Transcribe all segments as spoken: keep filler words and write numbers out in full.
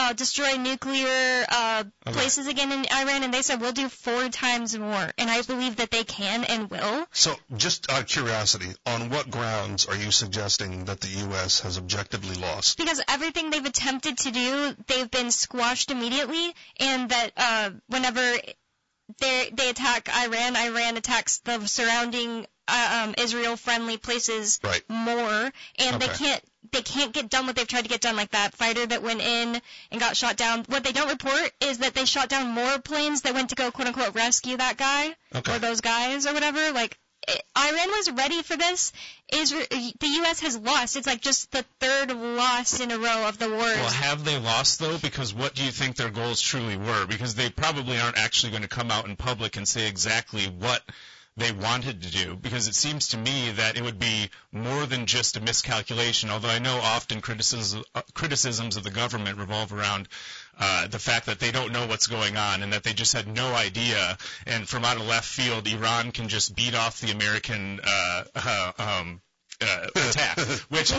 uh, destroy nuclear uh, okay. places again in Iran, and they said we'll do four times more. And I believe that they can and will. So, just out of curiosity, on what grounds are you suggesting that the U S has objectively lost? Because everything they've attempted to do, they've been squashed immediately, and that uh, whenever they they attack Iran, Iran attacks the surrounding uh, um, Israel-friendly places right. more, and okay. they can't they can't get done what they've tried to get done, like that fighter that went in and got shot down. What they don't report is that they shot down more planes that went to go quote-unquote rescue that guy okay. or those guys or whatever. Like, it, Iran was ready for this. Israel, the U S has lost. It's like just the third loss in a row of the wars. Well, have they lost, though? Because what do you think their goals truly were? Because they probably aren't actually going to come out in public and say exactly what they wanted to do, because it seems to me that it would be more than just a miscalculation, although I know often criticisms, uh, criticisms of the government revolve around uh, the fact that they don't know what's going on and that they just had no idea, and from out of left field, Iran can just beat off the American uh, uh, um, Uh, attack, which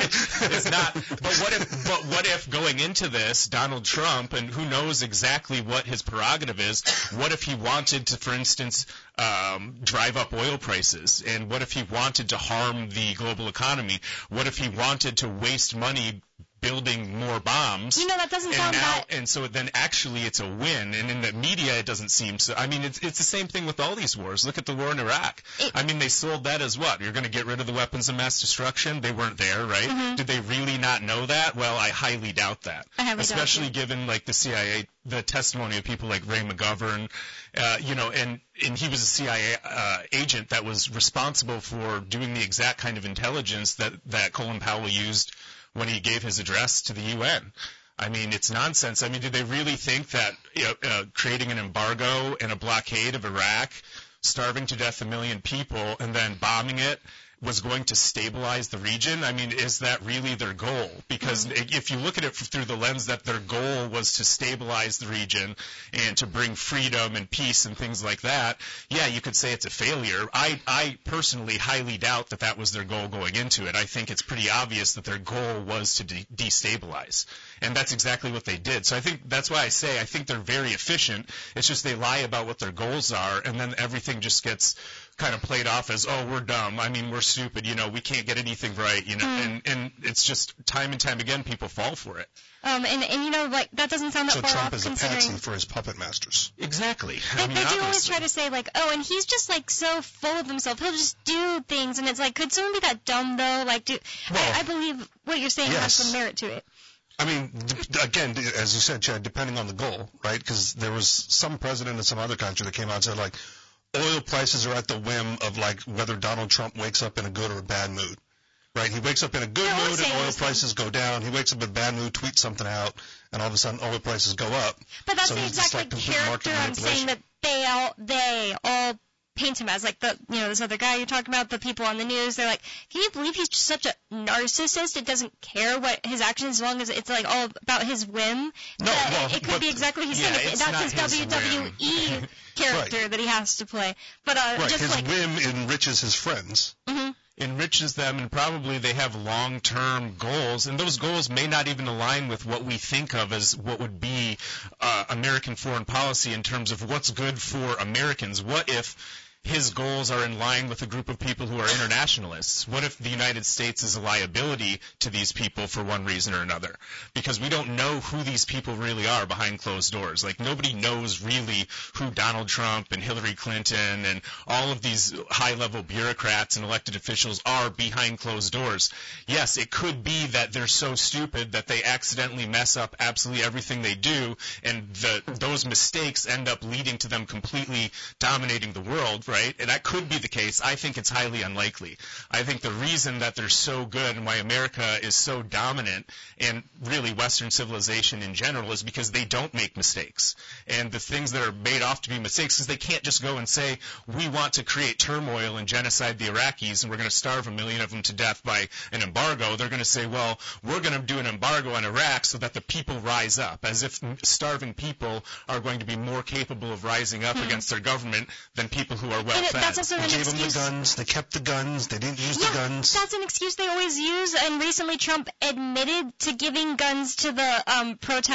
is not. But what if? But what if going into this, Donald Trump, and who knows exactly what his prerogative is? What if he wanted to, for instance, um, drive up oil prices? And what if he wanted to harm the global economy? What if he wanted to waste money building more bombs? You know, that doesn't and sound now, that... And so then actually it's a win. And in the media it doesn't seem so. I mean, it's, it's the same thing with all these wars. Look at the war in Iraq. It, I mean, they sold that as what? You're going to get rid of the weapons of mass destruction? They weren't there, right? Mm-hmm. Did they really not know that? Well, I highly doubt that. I highly Especially doubt given, like, the C I A, the testimony of people like Ray McGovern, uh, you know, and, and he was a C I A uh, agent that was responsible for doing the exact kind of intelligence that, that Colin Powell used when he gave his address to the U N. I mean, it's nonsense. I mean, do they really think that you know, uh, creating an embargo and a blockade of Iraq, starving to death a million people, and then bombing it was going to stabilize the region? I mean, is that really their goal? Because mm-hmm. if you look at it through the lens that their goal was to stabilize the region and to bring freedom and peace and things like that, yeah, you could say it's a failure. I, I personally highly doubt that that was their goal going into it. I think it's pretty obvious that their goal was to de- destabilize. And that's exactly what they did. So I think that's why I say I think they're very efficient. It's just they lie about what their goals are, and then everything just gets kind of played off as, oh, we're dumb. I mean, we're stupid. You know, we can't get anything right. You know, mm. and and it's just time and time again people fall for it. Um, and and you know, like that doesn't sound that so far Trump off. is considering... a patsy for his puppet masters. Exactly. They, I mean, they do obviously. always try to say like, oh, and he's just like so full of himself. He'll just do things, and it's like, could someone be that dumb though? Like, do well, I, I believe what you're saying yes. has some merit to it. I mean, d- again, as you said, Chad, depending on the goal, right? Because there was some president in some other country that came out and said, like, oil prices are at the whim of, like, whether Donald Trump wakes up in a good or a bad mood, right? He wakes up in a good no, mood and oil prices go down. He wakes up in a bad mood, tweets something out, and all of a sudden oil prices go up. But that's so the exact like, like, character I'm saying that they all, they all paint him as, like the, you know, this other guy you're talking about, the people on the news. They're like, can you believe he's just such a narcissist? It doesn't care what his actions, as long as it's like all about his whim. No, but well, it could be exactly what he's yeah, saying. That's his, his W W E character right. that he has to play. But uh, right. just his like whim enriches his friends. Mm-hmm. enriches them, and probably they have long-term goals, and those goals may not even align with what we think of as what would be uh, American foreign policy in terms of what's good for Americans. What if his goals are in line with a group of people who are internationalists? What if the United States is a liability to these people for one reason or another? Because we don't know who these people really are behind closed doors. Like, nobody knows really who Donald Trump and Hillary Clinton and all of these high-level bureaucrats and elected officials are behind closed doors. Yes, it could be that they're so stupid that they accidentally mess up absolutely everything they do, and the, those mistakes end up leading to them completely dominating the world, right? And that could be the case. I think it's highly unlikely. I think the reason that they're so good and why America is so dominant, and really Western civilization in general, is because they don't make mistakes. And the things that are made off to be mistakes is they can't just go and say, we want to create turmoil and genocide the Iraqis, and we're going to starve a million of them to death by an embargo. They're going to say, well, we're going to do an embargo on Iraq so that the people rise up, as if starving people are going to be more capable of rising up hmm. against their government than people who are well it, fed. that's also they an gave excuse. them the guns. They kept the guns. They didn't use yeah, the guns. That's an excuse they always use. And recently Trump admitted to giving guns to the um, protesters